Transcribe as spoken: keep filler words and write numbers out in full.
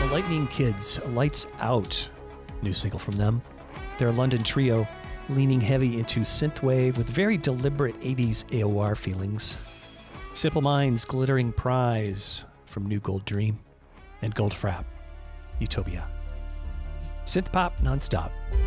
Lightning Kids, Lights Out. New single from them. They're a London trio leaning heavy into synthwave with very deliberate eighties A O R feelings. Simple Minds, Glittering Prize from New Gold Dream. And Goldfrapp, Utopia. Synth pop nonstop.